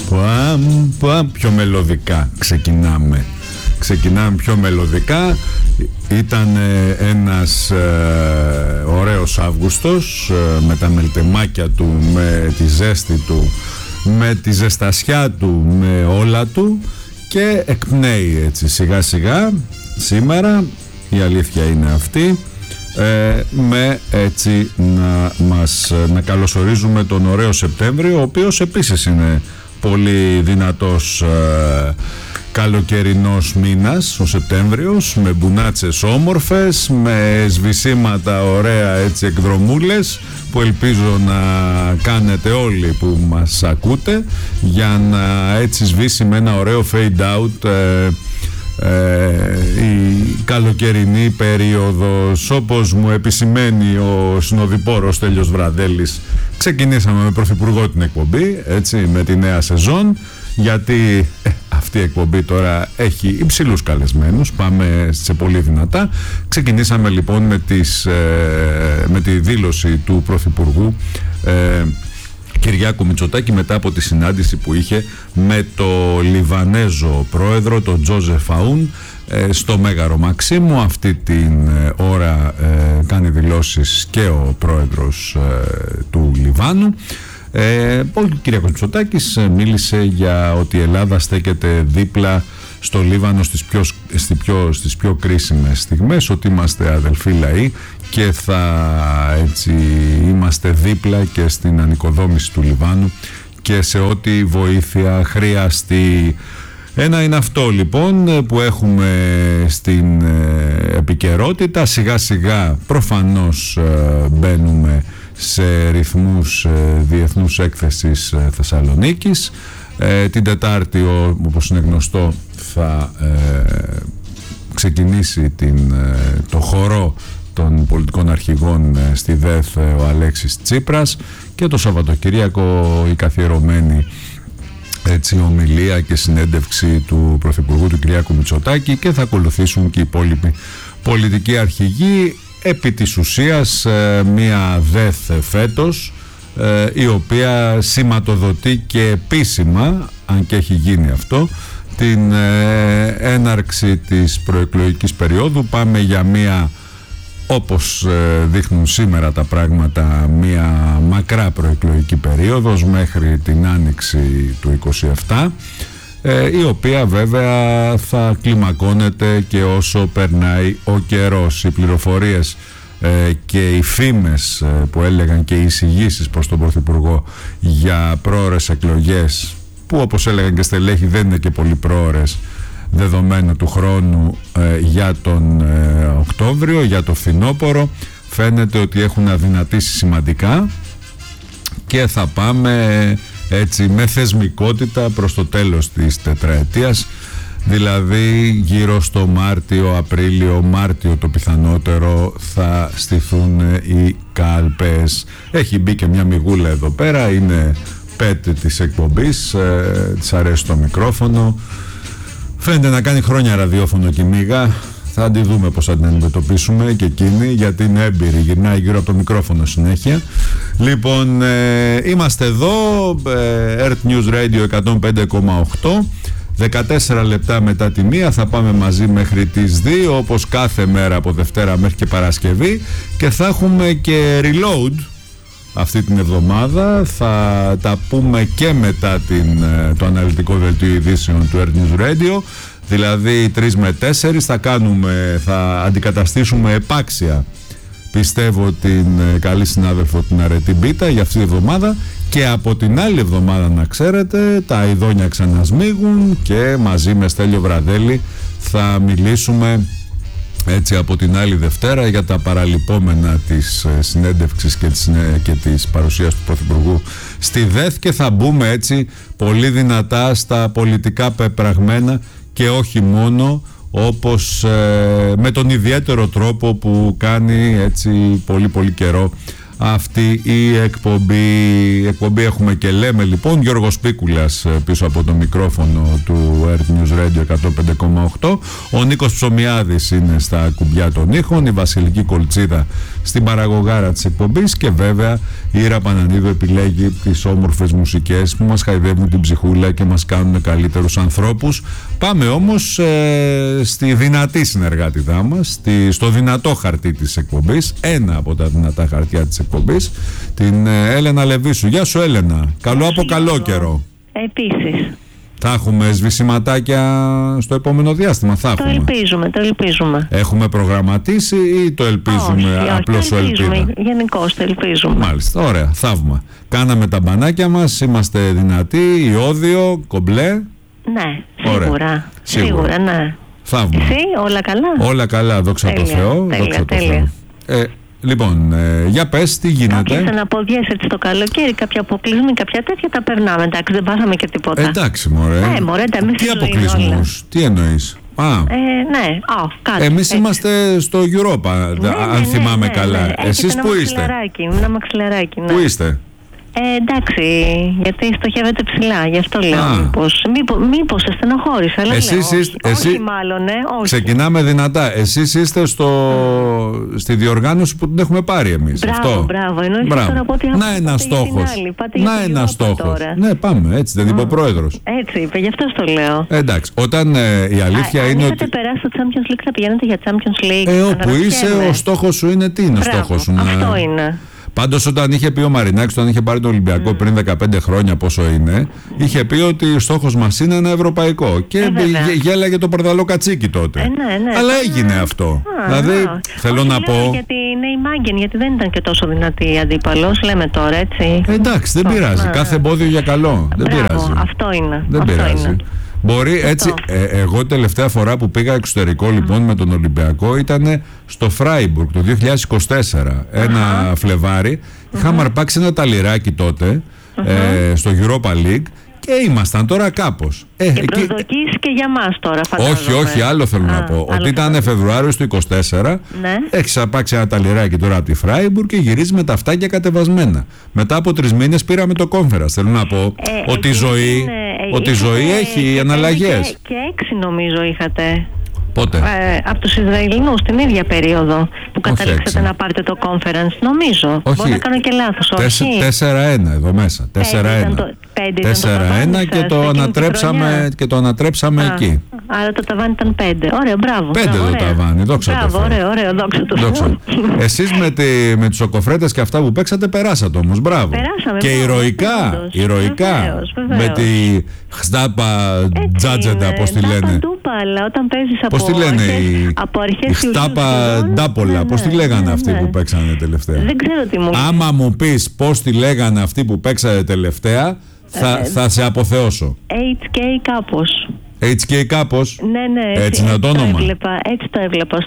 Πιο μελωδικά ξεκινάμε πιο μελωδικά. Ήταν ένας ωραίος Αύγουστος, με τα μελτεμάκια του, με τη ζέστη του, με τη ζεστασιά του, με όλα του, και εκπνέει έτσι σιγά σιγά σήμερα, η αλήθεια είναι αυτή, με έτσι να καλωσορίζουμε τον ωραίο Σεπτέμβριο, ο οποίος επίσης είναι πολύ δυνατός καλοκαιρινός μήνας ο Σεπτέμβριος, με μπουνάτσες όμορφες, με σβησίματα ωραία έτσι εκδρομούλες, που ελπίζω να κάνετε όλοι που μας ακούτε, για να έτσι σβήσει με ένα ωραίο fade out η καλοκαιρινή περίοδος. Όπως μου επισημαίνει ο συνοδοιπόρος Τέλειος Βραδέλης, ξεκινήσαμε με πρωθυπουργό την εκπομπή, έτσι, με τη νέα σεζόν, γιατί αυτή η εκπομπή τώρα έχει υψηλούς καλεσμένους, πάμε σε πολύ δυνατά. Ξεκινήσαμε λοιπόν με τη δήλωση του πρωθυπουργού Κυριάκου Μητσοτάκη, μετά από τη συνάντηση που είχε με το Λιβανέζο πρόεδρο, τον Τζόζεφ Αούν, στο Μέγαρο Μαξίμου. Αυτή την ώρα κάνει δηλώσεις και ο πρόεδρος του Λιβάνου. Ο Κυριάκος Μητσοτάκης μίλησε για ότι η Ελλάδα στέκεται δίπλα στο Λίβανο στις πιο κρίσιμες στιγμές, ότι είμαστε αδελφοί λαοί και θα έτσι είμαστε δίπλα και στην ανοικοδόμηση του Λιβάνου και σε ό,τι βοήθεια χρειαστεί. Ένα είναι αυτό λοιπόν που έχουμε στην επικαιρότητα. Σιγά σιγά προφανώς μπαίνουμε σε ρυθμούς διεθνούς έκθεσης Θεσσαλονίκης. Την Τετάρτη, όπως είναι γνωστό, θα ξεκινήσει το χορό των πολιτικών αρχηγών στη ΔΕΘ ο Αλέξης Τσίπρας, και το Σαββατοκύριακο η καθιερωμένη έτσι ομιλία και συνέντευξη του Πρωθυπουργού του Κυριάκου Μητσοτάκη, και θα ακολουθήσουν και οι υπόλοιποι πολιτικοί αρχηγοί. Επί της ουσίας μία ΔΕΘ φέτος, η οποία σηματοδοτεί και επίσημα, αν και έχει γίνει αυτό, την έναρξη της προεκλογικής περίοδου. Πάμε για μία, όπως δείχνουν σήμερα τα πράγματα, μία μακρά προεκλογική περίοδος μέχρι την άνοιξη του 27, η οποία βέβαια θα κλιμακώνεται και όσο περνάει ο καιρός. Οι πληροφορίες και οι φήμες που έλεγαν και οι εισηγήσεις προς τον Πρωθυπουργό για πρόωρες εκλογές, που όπως έλεγαν και στελέχη δεν είναι και πολύ πρόωρες δεδομένου του χρόνου, για τον Οκτώβριο, για το φθινόπωρο, φαίνεται ότι έχουν αδυνατήσει σημαντικά και θα πάμε έτσι με θεσμικότητα προς το τέλος της τετραετίας, δηλαδή γύρω στο Μάρτιο το πιθανότερο θα στηθούν οι κάλπες. Έχει μπει και μια μιγούλα εδώ πέρα, είναι πέτ της εκπομπής, της αρέσει το μικρόφωνο, φαίνεται να κάνει χρόνια ραδιόφωνο και μίγα. Θα τη δούμε πώς θα την αντιμετωπίσουμε και εκείνη, γιατί είναι έμπειρη, γυρνάει γύρω από το μικρόφωνο συνέχεια. Λοιπόν, είμαστε εδώ, Earth News Radio 105,8, 14 λεπτά μετά τη 1 θα πάμε μαζί μέχρι τις 2, όπως κάθε μέρα από Δευτέρα μέχρι και Παρασκευή, και θα έχουμε και reload αυτή την εβδομάδα. Θα τα πούμε και μετά το αναλυτικό δελτίο ειδήσεων του Earth News Radio, δηλαδή 3 με 4 θα αντικαταστήσουμε επάξια, πιστεύω, την καλή συνάδελφο την Αρετή Μπίτα για αυτή την εβδομάδα, και από την άλλη εβδομάδα, να ξέρετε, τα ειδόνια ξανασμίγουν και μαζί με Στέλιο Βραδέλη θα μιλήσουμε έτσι από την άλλη Δευτέρα για τα παραλειπόμενα της συνέντευξης και της παρουσίας του Πρωθυπουργού στη ΔΕΘ, και θα μπούμε έτσι πολύ δυνατά στα πολιτικά πεπραγμένα και όχι μόνο, όπως με τον ιδιαίτερο τρόπο που κάνει έτσι πολύ πολύ καιρό αυτή η εκπομπή έχουμε και λέμε λοιπόν. Γιώργος Πίκουλας πίσω από το μικρόφωνο του Earth News Radio 105,8. Ο Νίκος Ψωμιάδης είναι στα κουμπιά των ήχων, η Βασιλική Κολτσίδα στην παραγωγάρα της εκπομπής και βέβαια η Ήρα Πανανίδου επιλέγει τις όμορφες μουσικές που μας χαϊδεύουν την ψυχούλα και μας κάνουν καλύτερους ανθρώπους. Πάμε όμως στη δυνατή συνεργάτητά μας, στο δυνατό χαρτί της εκπομπής, ένα από τα δυνατά χαρτιά της εκπομπής, την Έλενα Λεβίσου. Γεια σου Έλενα, καλό από καλό καιρό. Επίσης. Θα έχουμε σβησιματάκια στο επόμενο διάστημα, θα έχουμε. Το ελπίζουμε. Έχουμε προγραμματίσει ή το ελπίζουμε, απλώς ελπίζουμε? Γενικώς το ελπίζουμε. Μάλιστα, ωραία, θαύμα. Κάναμε τα μπανάκια μας, είμαστε δυνατοί, ιόδιο, κομπλέ. Ναι, σίγουρα, ναι. Θαύμα. Εσύ, όλα καλά? Όλα καλά, δόξα τω Θεώ. Τέλεια. Λοιπόν, για πες, τι γίνεται? Κάποιες αναποδιές έτσι το καλοκαίρι, κάποια αποκλεισμοί, κάποια τέτοια τα περνάμε. Εντάξει, δεν πάθαμε και τίποτα. Εντάξει, μωρέ. Τι αποκλεισμούς, τι εννοείς? Ναι, κάτι. Εμείς είμαστε στο Europa, αν θυμάμαι καλά. Εσείς που είστε? Ένα μαξιλαράκι. Πού είστε? Εντάξει, γιατί στοχεύετε ψηλά, γι' αυτό λέω. Μήπως σε στενοχώρησα, αλλά όχι μάλλον, όχι. Ξεκινάμε δυνατά. Εσείς είστε στη διοργάνωση που την έχουμε πάρει εμείς. Μπράβο. Να ένας στόχος. Ναι, πάμε, έτσι δεν είπε ο πρόεδρος? Έτσι είπε, γι' αυτό το λέω. Εντάξει, όταν η αλήθεια είναι ότι... Αν είχατε περάσει το Champions League θα πηγαίνετε για Champions League. Όπου είσαι, ο στόχος σου είναι τι είναι ο στόχος σου? Αυτό είναι. Πάντως όταν είχε πει ο Μαρινάκης, όταν είχε πάρει τον Ολυμπιακό πριν 15 χρόνια πόσο είναι, είχε πει ότι ο στόχος μας είναι ένα ευρωπαϊκό και γέλαγε το παρδαλό κατσίκι τότε. Ναι. Αλλά έγινε αυτό. Δηλαδή θέλω να πω... Γιατί είναι η Μάγκεν, γιατί δεν ήταν και τόσο δυνατή αντίπαλος, λέμε τώρα, έτσι. Εντάξει, δεν πειράζει. Κάθε εμπόδιο για καλό. Δεν πειράζει. Αυτό είναι. Δεν πειράζει. Μπορεί έτσι, εγώ τελευταία φορά που πήγα εξωτερικό λοιπόν με τον Ολυμπιακό ήταν στο Φράιμπουργκ το 2024, ένα Φλεβάρι. Είχαμε αρπάξει ένα ταλιράκι τότε στο Europa League και ήμασταν τώρα κάπως. Και προσδοκείς και για μας τώρα, φαντάζομαι. Όχι, άλλο θέλω να πω. Ότι ήταν Φεβρουάριο του 24, έχεις αρπάξει ένα ταλιράκι τώρα από τη Φράιμπουργκ και γυρίζεις με τα αυτάκια κατεβασμένα. Μετά από 3 μήνες πήραμε το Conference. Θέλω να πω ότι η ζωή έχει αναλλαγές. Και 6 νομίζω είχατε. Πότε? Από τους Ισραηλινούς την ίδια περίοδο που καταλήξατε να πάρετε το conference, νομίζω. Όχι. Μπορεί να κάνω και λάθος. 4-1 εδώ μέσα. 4-1 και το ανατρέψαμε εκεί. Άρα το ταβάνι ήταν 5. Ωραίο, μπράβο. 5 το ταβάνι, δόξα τω Θεώ. Ωραίο, δόξα τω Θεώ. Εσείς με τους σοκοφρέτες και αυτά που παίξατε περάσατε όμως, μπράβο. Περάσαμε. Και ηρωικά. Με τη χστάπα τζάτζεντα, πώς τη λένε. Αλλά όταν παίζεις πώς τη λένε η χτάπα ντάπολα, πώς τη λέγανε αυτοί που παίξανε τελευταία? Δεν ξέρω τι μου. Άμα μου πεις πώς τη λέγανε αυτοί που παίξανε τελευταία, θα σε αποθεώσω. HK κάπως. HK κάπως. Ναι. Έτσι είναι το όνομα. Έτσι το έβλεπα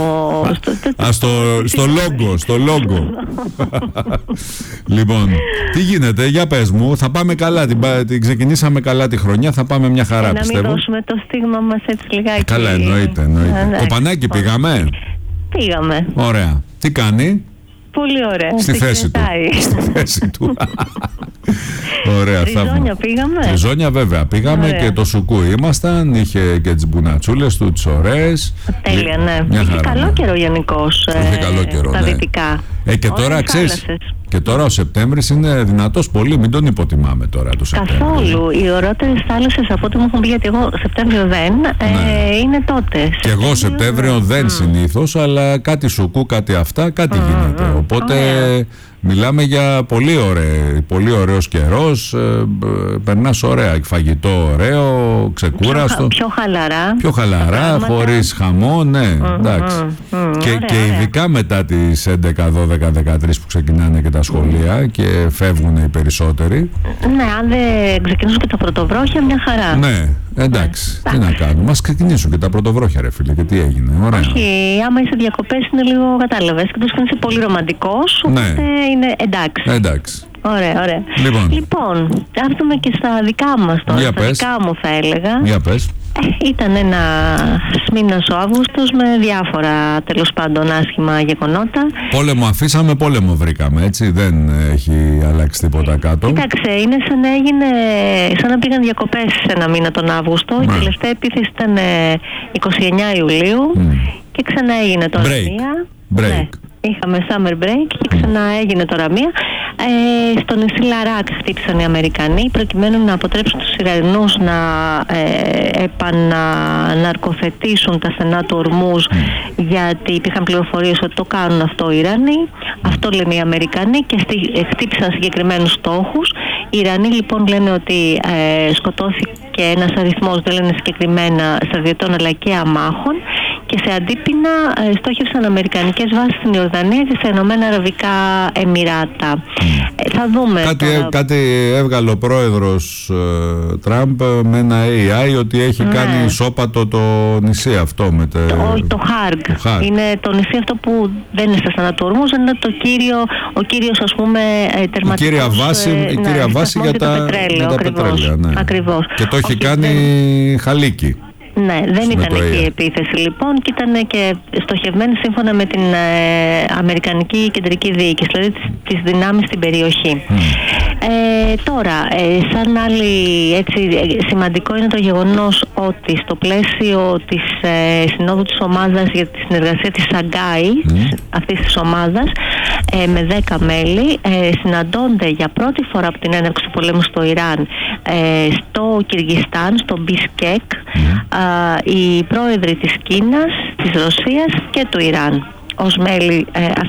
στο λόγκο. Λοιπόν, τι γίνεται, για πες μου. Θα πάμε καλά, την ξεκινήσαμε καλά τη χρονιά. Θα πάμε μια χαρά, πιστεύω. Να μην δώσουμε το στίγμα μας έτσι λιγάκι. Καλά, εννοείται. Κοπανάκι πήγαμε. Πήγαμε. Ωραία. Τι κάνει? Πολύ ωραία. Στη θέση του. Ωραία, Τριζόνια πήγαμε. Τριζόνια βέβαια πήγαμε. Ωραία. Και το Σουκού ήμασταν. Είχε και τις μπουνατσούλες του, τις ωραίες. Τέλεια, ναι. Είχε καλό καιρό γενικώς. Είχε καλό καιρό, τα δυτικά. Και τώρα ξέρεις. Και τώρα ο Σεπτέμβρης είναι δυνατός πολύ, μην τον υποτιμάμε τώρα το Σεπτέμβριο. Καθόλου. Οι ωραίτερες θάλασσες από ό,τι μου έχουν πει, γιατί εγώ Σεπτέμβριο δεν, είναι τότε. Και εγώ Σεπτέμβριο δεν συνήθως, αλλά κάτι Σουκού, κάτι αυτά, κάτι γίνεται. Οπότε μιλάμε για πολύ ωραίος καιρός, περνάς ωραία, φαγητό ωραίο, ξεκούραστο. Πιο χαλαρά, χωρίς χαμό, ναι, εντάξει. Και ειδικά μετά τις 11, 12, 13 που ξεκινάνε και τα σχολεία και φεύγουν οι περισσότεροι. Ναι, αν δεν ξεκινήσουν και τα πρωτοβρόχια, μια χαρά. Ναι, εντάξει, τι να κάνουμε. Μας ξεκινήσουν και τα πρωτοβρόχια, ρε φίλε, και τι έγινε. Ωραία. Όχι, άμα είσαι διακοπές είναι λίγο, κατάλαβες, και τόσο είσαι πολύ ρομαντικός, οπότε είναι εντάξει. Ωραία. Λοιπόν, θα έρθουμε και στα δικά μας τώρα. Στα δικά μου θα έλεγα. Για πες. Ήταν ένα μήνας ο Αύγουστος με διάφορα τέλος πάντων άσχημα γεγονότα. Πόλεμο αφήσαμε, πόλεμο βρήκαμε, έτσι, δεν έχει αλλάξει τίποτα κάτω. Κοίταξε, είναι σαν να πήγαν διακοπές ένα μήνα τον Αύγουστο. Η τελευταία επίθεση ήταν 29 Ιουλίου και ξανά έγινε τώρα μία. Break. Είχαμε summer break και ξανά έγινε τώρα μία. Στο νησί Λαράκ χτύπησαν οι Αμερικανοί προκειμένου να αποτρέψουν τους Ιρανούς να επαναναρκοθετήσουν τα στενά του Ορμούζ, γιατί υπήρχαν πληροφορίες ότι το κάνουν αυτό οι Ιρανοί. Αυτό λένε οι Αμερικανοί και χτύπησαν συγκεκριμένους στόχους. Οι Ιρανοί λοιπόν λένε ότι σκοτώθηκε ένας αριθμός, δεν λένε συγκεκριμένα, στρατιωτών αλλά και αμάχων, και σε αντίπεινα στόχευσαν αμερικανικές βάσεις στην Ιορδανία και στα Ηνωμένα Αραβικά Εμιράτα. Θα δούμε. Κάτι έβγαλε ο πρόεδρος Τραμπ με ένα AI ότι έχει κάνει σώπατο το νησί αυτό. Το Χάργκ. Είναι το νησί αυτό που δεν είναι στα στενά του Ορμούζ, είναι ο κύριος ας πούμε τερματικός. Η κύρια βάση για τα πετρέλαια. Ναι. Ακριβώς. Και το έχει κάνει χαλίκι. Ναι, δεν ήταν εκεί η επίθεση λοιπόν και ήταν και στοχευμένη σύμφωνα με την Αμερικανική Κεντρική Διοίκηση, δηλαδή τις δυνάμεις στην περιοχή. Τώρα, σαν άλλη έτσι, σημαντικό είναι το γεγονός ότι στο πλαίσιο της συνόδου της ομάδας για τη συνεργασία της Σαγκάη, αυτής της ομάδας, με 10 μέλη, συναντώνται για πρώτη φορά από την έναρξη του πολέμου στο Ιράν στο Κυργιστάν, στο Μπισκέκ, οι πρόεδροι της Κίνας, της Ρωσίας και του Ιράν ως μέλη αυτής